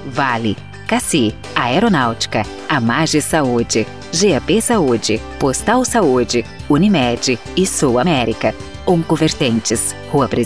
Vale, Cassi, Aeronáutica, Amage Saúde, GAP Saúde, Postal Saúde, Unimed e Sul América. Oncovertentes, Rua Presidente